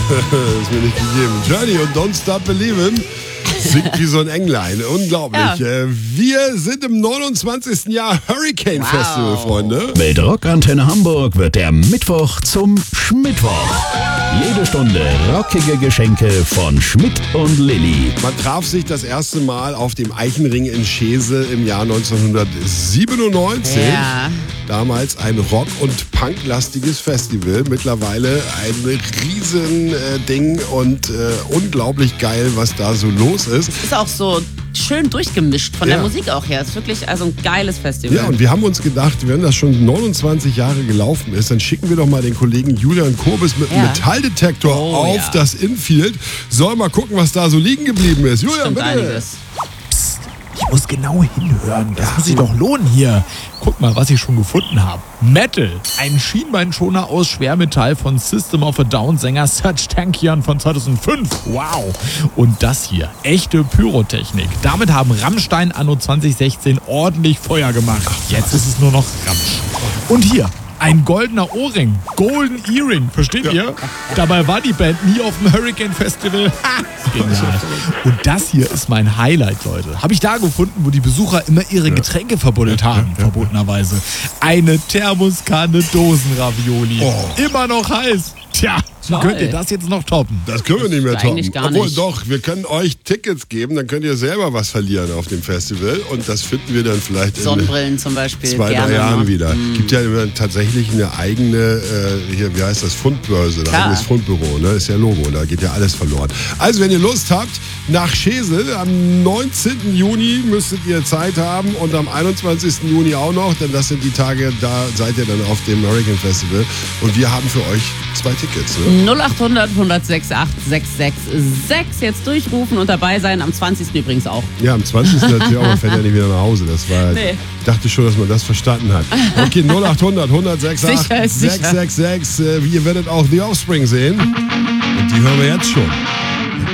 ist mir nicht gegeben. Journey und Don't Stop Believin'. Singt wie so ein Englein. Unglaublich. Ja. Wir sind im 29. Jahr Hurricane Festival, Freunde. Mit Rockantenne Hamburg wird der Mittwoch zum Schmittwoch. Jede Stunde rockige Geschenke von Schmidt und Lilly. Man traf sich das erste Mal auf dem Eichenring in Schesel im Jahr 1997. Ja. Damals ein Rock- und Punk-lastiges Festival. Mittlerweile ein riesen Ding und unglaublich geil, was da so los ist. Ist auch so schön durchgemischt von der Musik auch her. Ist wirklich also ein geiles Festival. Ja, und wir haben uns gedacht, wenn das schon 29 Jahre gelaufen ist, dann schicken wir doch mal den Kollegen Julian Kurbis mit einem Metalldetektor auf das Infield. Soll mal gucken, was da so liegen geblieben ist. Julian, Stimmt bitte. einiges. Ich muss genau hinhören. Das muss sich doch lohnen hier. Guck mal, was ich schon gefunden habe. Metal. Ein Schienbeinschoner aus Schwermetall von System of a Down-Sänger Serj Tankian von 2005. Wow. Und das hier. Echte Pyrotechnik. Damit haben Rammstein anno 2016 ordentlich Feuer gemacht. Jetzt ist es nur noch Ramsch. Und hier. Ein goldener Ohrring. Golden Earring. Versteht ihr? Dabei war die Band nie auf dem Hurricane Festival. Ha! Genial. Und das hier ist mein Highlight, Leute. Habe ich da gefunden, wo die Besucher immer ihre Getränke verbuddelt haben. Verbotenerweise. Eine Thermoskanne Dosenravioli. Immer noch heiß. Tja, könnt ihr das jetzt noch toppen? Das können wir nicht mehr toppen. Eigentlich gar Obwohl nicht. doch, wir können euch Tickets geben, dann könnt ihr selber was verlieren auf dem Festival und das finden wir dann vielleicht Sonnenbrillen zum Beispiel. in 2-3 gerne, Jahren ne? wieder. Gibt ja immer tatsächlich eine eigene, hier, wie heißt das, Fundbörse, ein Klar. eigenes Fundbüro, ne? Ist ja Logo, da geht ja alles verloren. Also wenn ihr Lust habt, nach Schesel, am 19. Juni müsstet ihr Zeit haben und am 21. Juni auch noch, denn das sind die Tage, da seid ihr dann auf dem Hurricane Festival und wir haben für euch 2 Tickets, ne? 0800 106 8666. Jetzt durchrufen und dabei sein. Am 20. übrigens auch. Ja, am 20. natürlich auch, man fährt ja nicht wieder nach Hause. Das war, Nee. ich dachte schon, dass man das verstanden hat. Okay, 0800 106 Sicher ist sicher. 666. Ihr werdet auch The Offspring sehen. Und die hören wir jetzt schon.